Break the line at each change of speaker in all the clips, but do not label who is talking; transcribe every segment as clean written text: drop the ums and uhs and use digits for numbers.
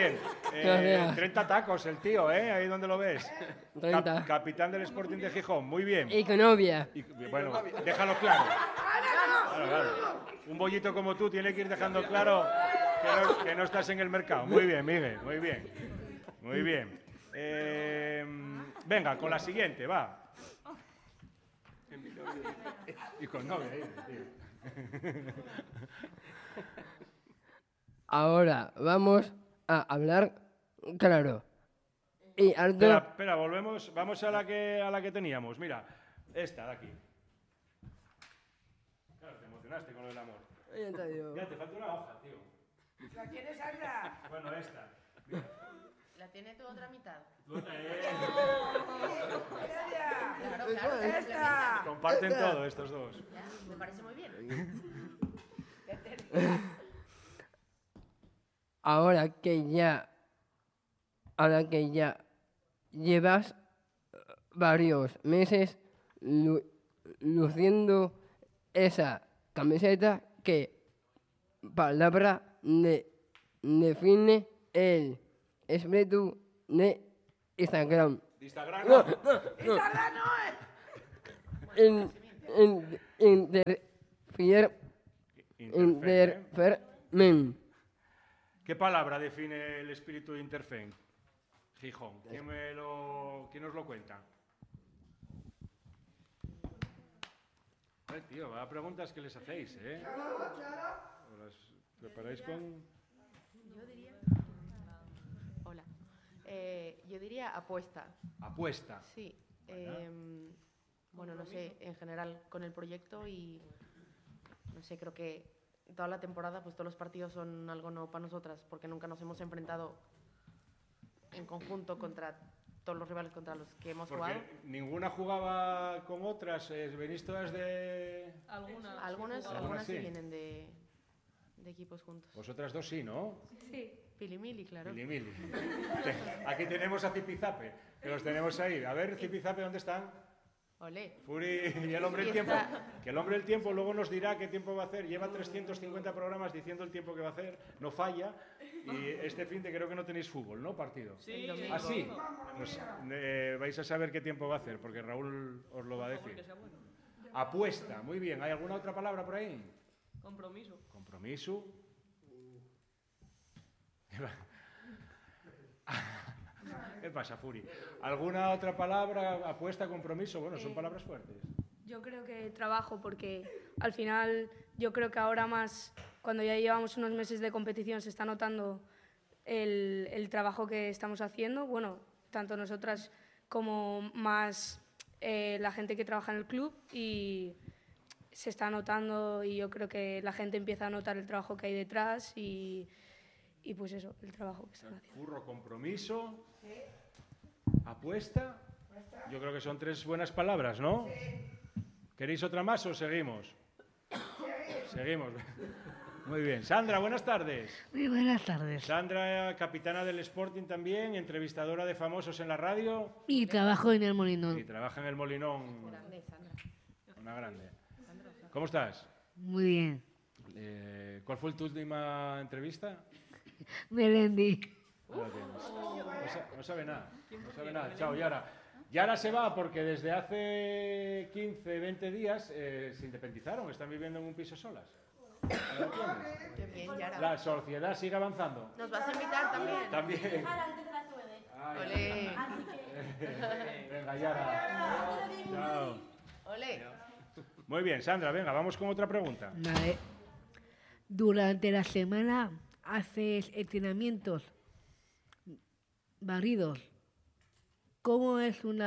bien.
Gracias.
30 tacos el tío, ¿eh? Ahí donde lo ves.
30.
Capitán del Sporting de Gijón, muy bien.
Y con novia.
Bueno, déjalo claro. Claro. Un bollito como tú tiene que ir dejando claro que no estás en el mercado. Muy bien, Miguel, muy bien. Muy bien. Venga, con la siguiente, va. Y con novia, tío.
Ahora vamos a hablar claro. Y algo...
Espera, volvemos. Vamos a la que teníamos. Mira, esta de aquí. Claro, te emocionaste con lo del amor. Ya, te falta una hoja, tío.
¿La tienes, Sandra?
Bueno, esta. Mira.
¿La tiene tu otra mitad?
Claro, ¡esta!
Comparten todo estos dos.
Ya, me parece muy bien.
Ahora que ya llevas varios meses luciendo esa camiseta, ¿qué palabra define el espíritu de Instagram?
Instagram no.
¡Instagram no
Interfermen.
¿Qué palabra define el espíritu de Interfen? Gijón. ¿Quién nos lo cuenta? Tío, vaya preguntas que les hacéis, ¿eh? ¿Os preparáis con...?
Yo diría... Hola. Yo diría apuesta.
Apuesta.
Sí. Bueno, no sé, en general con el proyecto y... No sé, creo que toda la temporada, pues todos los partidos son algo nuevo para nosotras, porque nunca nos hemos enfrentado en conjunto contra todos los rivales contra los que hemos jugado.
Ninguna jugaba con otras, venís todas de...
Algunas
sí.
sí vienen de equipos juntos.
Vosotras dos sí, ¿no?
Sí. Pilimili, claro.
Pilimili. Aquí tenemos a Zipizape, que los tenemos ahí. A ver, Zipizape, ¿dónde están?
Olé.
Furi y el hombre del tiempo. Que el hombre del tiempo luego nos dirá qué tiempo va a hacer. Lleva 350 programas diciendo el tiempo que va a hacer, no falla. Y este fin de creo que no tenéis fútbol, ¿no? Partido.
Sí.
¿Ah, sí? Pues vais a saber qué tiempo va a hacer, porque Raúl os lo va a decir. Apuesta, muy bien. ¿Hay alguna otra palabra por ahí?
Compromiso.
Compromiso. ¿Qué pasa, Furi? ¿Alguna otra palabra? Apuesta, compromiso. Bueno, son palabras fuertes.
Yo creo que trabajo, porque al final yo creo que ahora más, cuando ya llevamos unos meses de competición, se está notando el trabajo que estamos haciendo. Bueno, tanto nosotras como más la gente que trabaja en el club, y se está notando, y yo creo que la gente empieza a notar el trabajo que hay detrás y pues eso, el trabajo que están haciendo.
Curro, compromiso, apuesta. Yo creo que son tres buenas palabras, ¿no? ¿Queréis otra más o seguimos? Seguimos. Muy bien. Sandra, buenas tardes.
Muy buenas tardes.
Sandra, capitana del Sporting también, entrevistadora de famosos en la radio.
Y trabajo en el Molinón.
Y trabaja en el Molinón.
Grande, Sandra.
Una grande. ¿Cómo estás?
Muy bien.
¿Cuál fue tu última entrevista?
Melendi.
No sabe nada. No sabe nada. Chao, Yara. Yara se va porque desde hace 15, 20 días se independizaron. Están viviendo en un piso solas.
Qué bien, Yara.
La sociedad sigue avanzando.
¿Nos vas a invitar también?
También.
Olé.
Venga, Yara. Chao.
Olé.
Muy bien, Sandra, venga, vamos con otra pregunta.
Vale. Durante la semana haces entrenamientos variados. ¿Cómo es un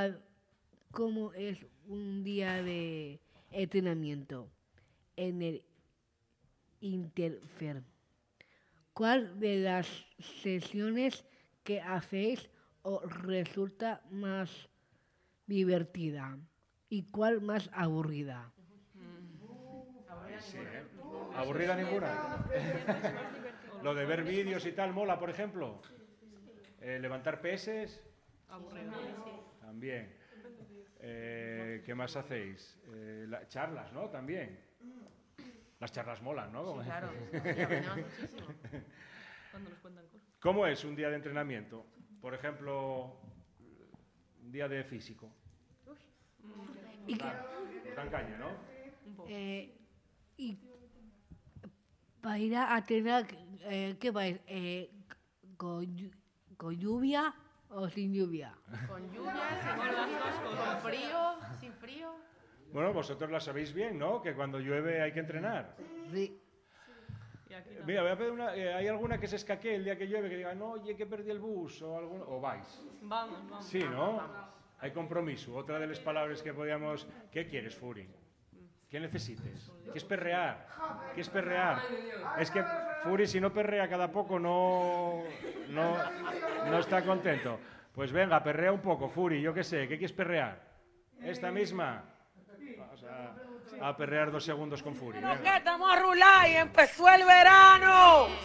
día de entrenamiento en el Interfer? ¿Cuál de las sesiones que hacéis os resulta más divertida y cuál más aburrida?
Sí, ¿eh? ¿Aburrida ninguna? Lo de ver vídeos y tal, mola, por ejemplo. Levantar peses. También. ¿Qué más hacéis? Charlas, ¿no? También. Las charlas molan, ¿no?
Sí, claro. Sí, aprendemos muchísimo.
¿Cómo es un día de entrenamiento? Por ejemplo, un día de físico.
Y que,
Dan caña, ¿no?
y para ir a entrenar, ¿qué vais? ¿Con lluvia o sin lluvia?
Con lluvia, con frío, sin frío.
Bueno, vosotros la sabéis bien, ¿no? Que cuando llueve hay que entrenar.
Sí.
Mira, voy a pedir una... ¿hay alguna que se escaquee el día que llueve que diga, no, oye, que perdí el bus? ¿O vais?
Vamos.
Sí, ¿no? Hay compromiso. Otra de las palabras que podíamos... ¿Qué quieres, Furi? ¿Qué necesites? ¿Qué es perrear? ¿Qué es perrear? Es que Furi, si no perrea cada poco, no está contento. Pues venga, perrea un poco, Furi, yo qué sé. ¿Qué quieres perrear? ¿Esta misma? Vamos a perrear 2 segundos con Furi.
Que estamos a rular y empezó el verano.